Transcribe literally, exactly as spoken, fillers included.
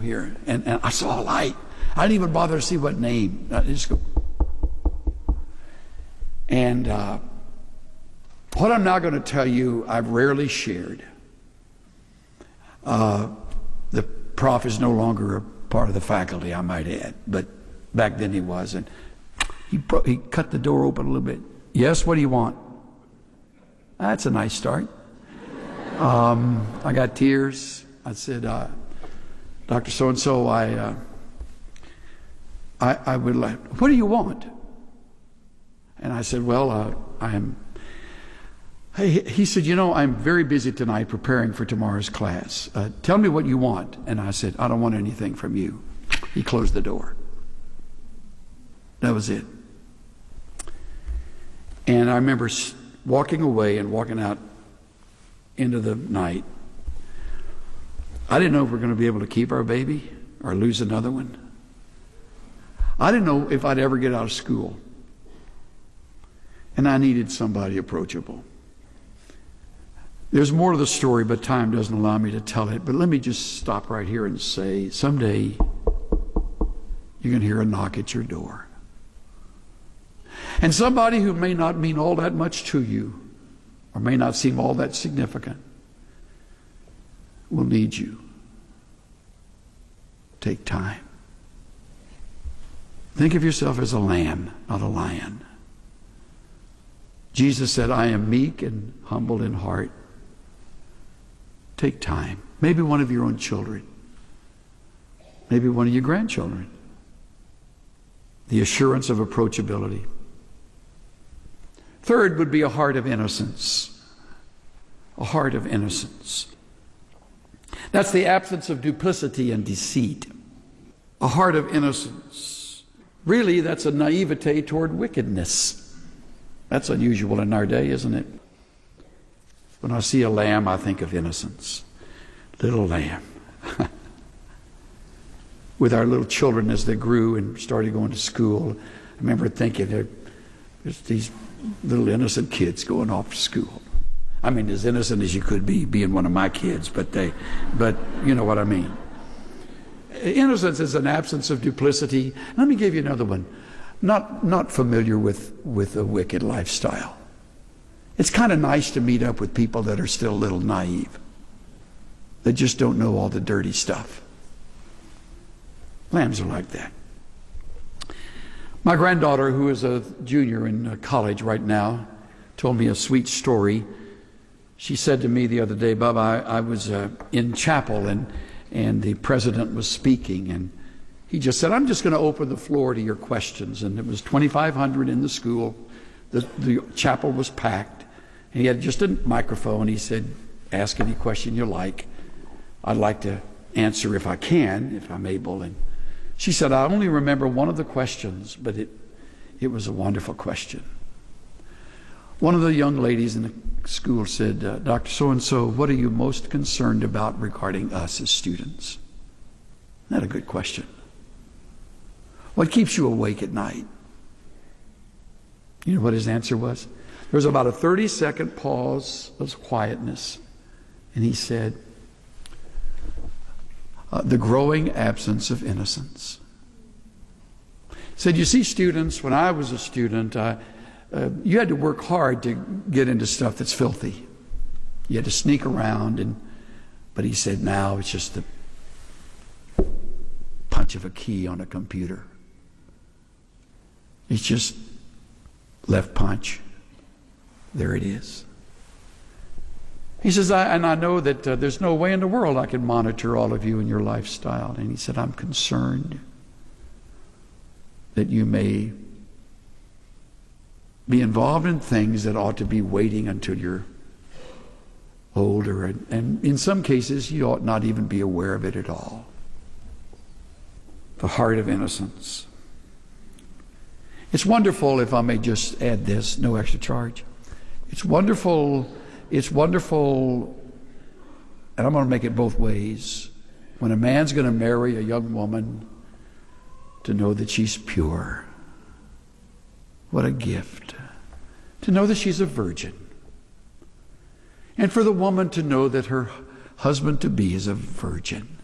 here. And, and I saw a light. I didn't even bother to see what name. I just go. And uh, what I'm now going to tell you, I've rarely shared. Uh, the prof is no longer a part of the faculty, I might add, but back then he was. And he, pro- he cut the door open a little bit. Yes, what do you want? That's a nice start. Um, I got tears. I said, uh, Doctor So-and-so, I, uh, I, I would like, what do you want? And I said, well, uh, I'm, hey, he said, you know, I'm very busy tonight preparing for tomorrow's class. Uh, tell me what you want. And I said, I don't want anything from you. He closed the door. That was it. And I remember walking away and walking out into the night. I didn't know if we were going to be able to keep our baby or lose another one. I didn't know if I'd ever get out of school. And I needed somebody approachable. There's more to the story, but time doesn't allow me to tell it. But let me just stop right here and say, someday you're going to hear a knock at your door. And somebody who may not mean all that much to you, or may not seem all that significant, will need you. Take time. Think of yourself as a lamb, not a lion. Jesus said, I am meek and humble in heart. Take time. Maybe one of your own children. Maybe one of your grandchildren. The assurance of approachability. Third would be a heart of innocence. A heart of innocence. That's the absence of duplicity and deceit. A heart of innocence. Really, that's a naivete toward wickedness. That's unusual in our day, isn't it? When I see a lamb, I think of innocence. Little lamb. With our little children as they grew and started going to school, I remember thinking, there's these little innocent kids going off to school. I mean, as innocent as you could be, being one of my kids, but they, but you know what I mean. Innocence is an absence of duplicity. Let me give you another one. Not not familiar with, with a wicked lifestyle. It's kind of nice to meet up with people that are still a little naive, that just don't know all the dirty stuff. Lambs are like that. My granddaughter, who is a junior in college right now, told me a sweet story. She said to me the other day, Bob, I, I was uh, in chapel and, and the president was speaking, and he just said, I'm just going to open the floor to your questions. And it was twenty-five hundred in the school. The, the chapel was packed. And he had just a microphone. He said, ask any question you like. I'd like to answer if I can, if I'm able. And she said, I only remember one of the questions, but it, it was a wonderful question. One of the young ladies in the school said, uh, Doctor So-and-so, what are you most concerned about regarding us as students? Isn't that a good question? What keeps you awake at night? You know what his answer was? There was about a thirty second pause of quietness. And he said, uh, the growing absence of innocence. He said, you see, students, when I was a student, I, uh, you had to work hard to get into stuff that's filthy. You had to sneak around. and But he said, now it's just the punch of a key on a computer. It's just left punch. There it is. He says, I, and I know that uh, there's no way in the world I can monitor all of you and your lifestyle. And he said, I'm concerned that you may be involved in things that ought to be waiting until you're older. And, and in some cases, you ought not even be aware of it at all. The heart of innocence. It's wonderful, if I may just add this, no extra charge. It's wonderful, it's wonderful, and I'm going to make it both ways. When a man's going to marry a young woman, to know that she's pure. What a gift. To know that she's a virgin. And for the woman to know that her husband-to-be is a virgin.